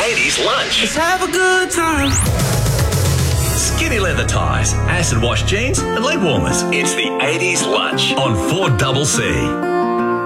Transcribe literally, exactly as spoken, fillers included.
eighties lunch. Let's have a good time. Skinny leather ties, acid wash jeans and leg warmers. It's the eighties lunch on four C C.